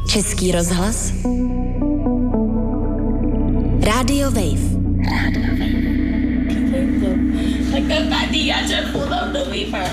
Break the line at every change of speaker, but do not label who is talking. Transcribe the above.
Český rozhlas. Radio Wave. Like the fact that you guys are pulled up the weaver.